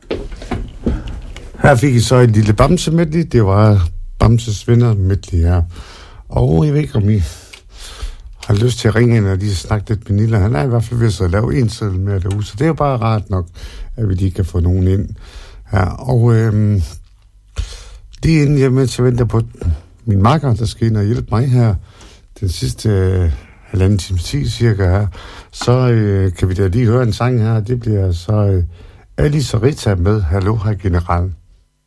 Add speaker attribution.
Speaker 1: Her fik I så en lille Bamse medley. Det var Bamses venner medley her. Og jeg ved ikke, om I har lyst til at ringe ind og lige snakke lidt med Nilla. Han er i hvert fald ved at lave en seddel med derude, så det er jo bare rart nok, at vi lige kan få nogen ind her. Og lige inden jeg venter på min makker, der skal ind og hjælpe mig her den sidste halvanden time cirka her, så kan vi da lige høre en sang her. Det bliver så Alice og Rita med Hallo, hej general.